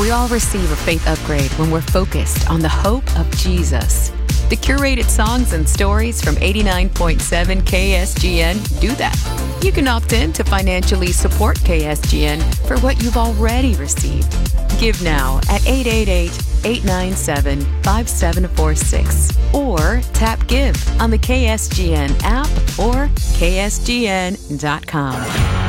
We all receive a faith upgrade when we're focused on the hope of Jesus. The curated songs and stories from 89.7 KSGN do that. You can opt in to financially support KSGN for what you've already received. Give now at 888-897-5746 or tap Give on the KSGN app or ksgn.com.